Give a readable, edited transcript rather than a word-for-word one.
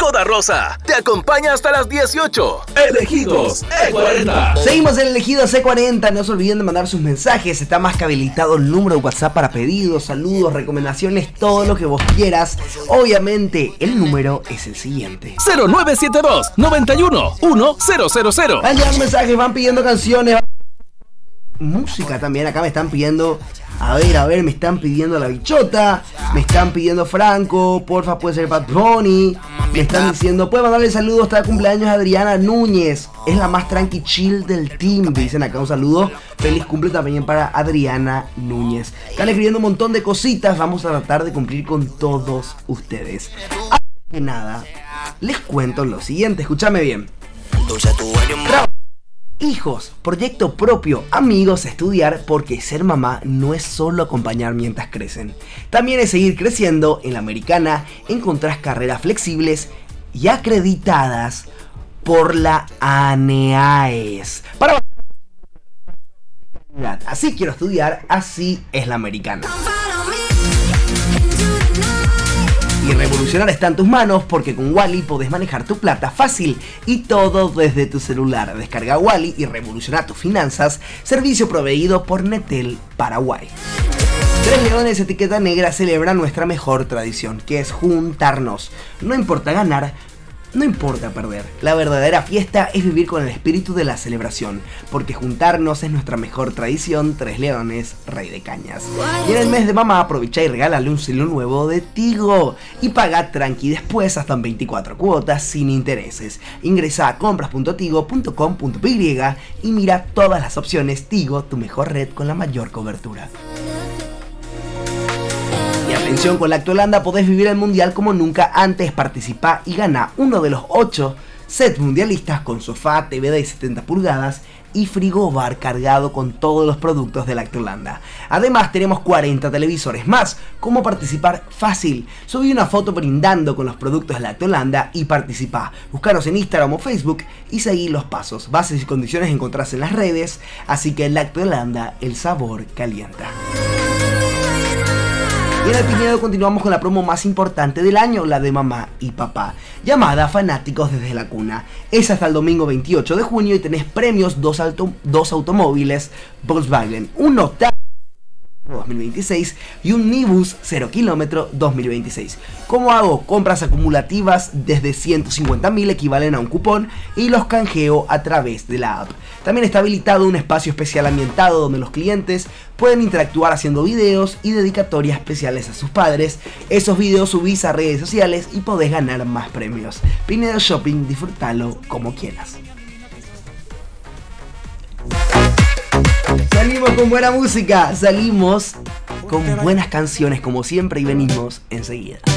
toda rosa. Te acompaña hasta las 18. Elegidos E40. Seguimos en Elegidos E40. No se olviden de mandar sus mensajes. Está más que habilitado el número de WhatsApp para pedidos, saludos, recomendaciones, todo lo que vos quieras. Obviamente, el número es el siguiente: 0972 91 1000. Van llegando mensajes, van pidiendo canciones, música también. Acá me están pidiendo, a ver, me están pidiendo La Bichota, me están pidiendo Franco, porfa puede ser Bad Bunny, me están diciendo, puede mandarle saludos, está de cumpleaños a Adriana Núñez, es la más tranqui chill del team, dicen acá un saludo, feliz cumple también para Adriana Núñez. Están escribiendo un montón de cositas, vamos a tratar de cumplir con todos ustedes. Antes que nada, les cuento lo siguiente, escúchame bien. Hijos, proyecto propio, amigos, estudiar, porque ser mamá no es solo acompañar mientras crecen. También es seguir creciendo. En la americana encontrás carreras flexibles y acreditadas por la ANEAES. Así quiero estudiar, así es la americana. Y revolucionar está en tus manos, porque con Wally podés manejar tu plata fácil y todo desde tu celular. Descarga Wally y revoluciona tus finanzas. Servicio proveído por Netel Paraguay. Tres Leones Etiqueta Negra celebra nuestra mejor tradición, que es juntarnos. No importa ganar, no importa perder. La verdadera fiesta es vivir con el espíritu de la celebración, porque juntarnos es nuestra mejor tradición. Tres Leones, Rey de Cañas. Y en el mes de mamá aprovecha y regálale un celular nuevo de Tigo y paga tranqui después hasta en 24 cuotas sin intereses. Ingresa a compras.tigo.com.py y mira todas las opciones. Tigo, tu mejor red con la mayor cobertura. Y atención, con Lactolanda podés vivir el mundial como nunca antes. Participa y gana uno de los 8 sets mundialistas con sofá, TV de 70 pulgadas y frigobar cargado con todos los productos de Lactolanda. Además tenemos 40 televisores más. ¿Cómo participar? Fácil. Subí una foto brindando con los productos de Lactolanda y participa. Búscanos en Instagram o Facebook y seguí los pasos. Bases y condiciones encontrás en las redes. Así que Lactolanda, el sabor calienta. Y en el Pinedo continuamos con la promo más importante del año, la de mamá y papá, llamada Fanáticos desde la Cuna. Es hasta el domingo 28 de junio y tenés premios, dos automóviles Volkswagen, un Octavia 2026 y un Nibus 0 km 2026. ¿Cómo hago? Compras acumulativas desde 150.000 equivalen a un cupón y los canjeo a través de la app. También está habilitado un espacio especial ambientado donde los clientes pueden interactuar haciendo videos y dedicatorias especiales a sus padres. Esos videos subís a redes sociales y podés ganar más premios. Pinedo Shopping, disfrútalo como quieras. Salimos con buena música, salimos con buenas canciones como siempre y venimos enseguida.